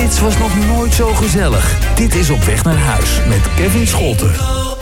Spits was nog nooit zo gezellig. Dit is Op weg naar huis met Kevin Scholten.